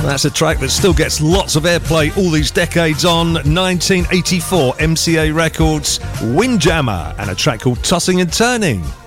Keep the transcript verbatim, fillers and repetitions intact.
That's a track that still gets lots of airplay all these decades on. nineteen eighty-four, M C A Records, Windjammer, and a track called Tossing and Turning.